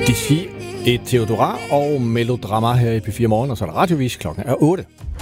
Dizzy et Theodora og Melodrama her i P4 Morgen, og så er der radiovis, klokken er 8.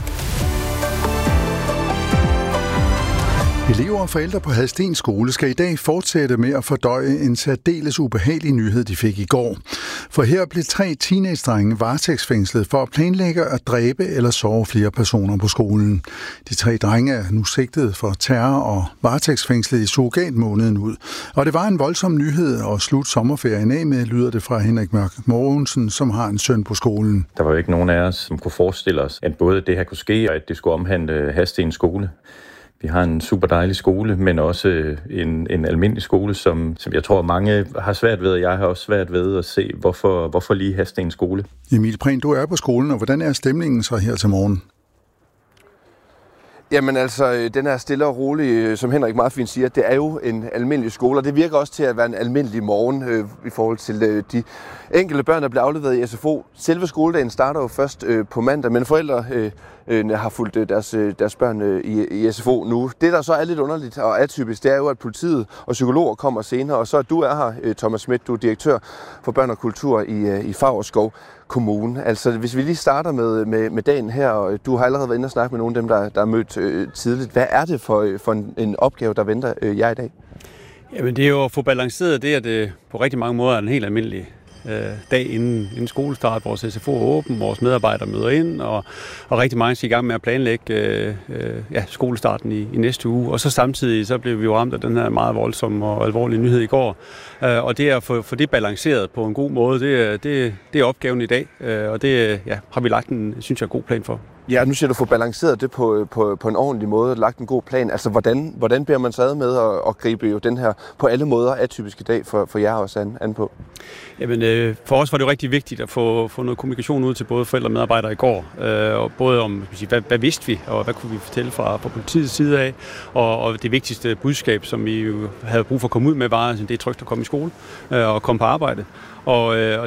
Elever og forældre på Hadsten skole skal i dag fortsætte med at fordøje en særdeles ubehagelig nyhed, de fik i går. For her blev 3 teenage-drenge varetægtsfængslet for at planlægge at dræbe eller såre flere personer på skolen. De 3 drenge er nu sigtet for terror og varetægtsfængslet i surrogatmåneden ud. Og det var en voldsom nyhed at slutte sommerferien af med, lyder det fra Henrik Mørk Mogensen, som har en søn på skolen. Der var jo ikke nogen af os, som kunne forestille os, at både det her kunne ske, og at det skulle omhandle Hadsten skole. Vi har en super dejlig skole, men også en almindelig skole, som jeg tror mange har svært ved, og jeg har også svært ved at se, hvorfor lige Hadsten skole. Emil Prehn, du er på skolen, og hvordan er stemningen så her til morgen? Jamen altså, den er stille og rolig, som Henrik meget fint siger, det er jo en almindelig skole, og det virker også til at være en almindelig morgen i forhold til de enkelte børn, der bliver afleveret i SFO. Selve skoledagen starter jo først på mandag, men forældre har fulgt deres børn i SFO nu. Det, der så er lidt underligt og atypisk, det er jo, at politiet og psykologer kommer senere, og så du er her, Thomas Schmidt, du er direktør for børn og kultur i Favrskov Kommune. Altså, hvis vi lige starter med dagen her, og du har allerede været inde og snakke med nogle af dem, der er mødt tidligt. Hvad er det for en opgave, der venter jer i dag? Jamen, det er jo at få balanceret det, at det på rigtig mange måder er en helt almindelig dag inden skolestart. Vores SFO er åben, vores medarbejdere møder ind, og rigtig mange skal i gang med at planlægge skolestarten i næste uge. Og så samtidig så blev vi jo ramt af den her meget voldsomme og alvorlige nyhed i går. Og det at få det balanceret på en god måde, det er opgaven i dag, og det har vi lagt en, synes jeg, god plan for. Ja, nu siger du, få balanceret det på en ordentlig måde, lagt en god plan. Altså, hvordan beder man sig ad med at gribe jo den her på alle måder atypiske dag for jer også an på? Jamen, for os var det jo rigtig vigtigt at få noget kommunikation ud til både forældre og medarbejdere i går. Og både om, hvad vidste vi, og hvad kunne vi fortælle fra politiets side af. Og det vigtigste budskab, som vi jo havde brug for at komme ud med, var, at det er trygt at komme i skole og komme på arbejde. Og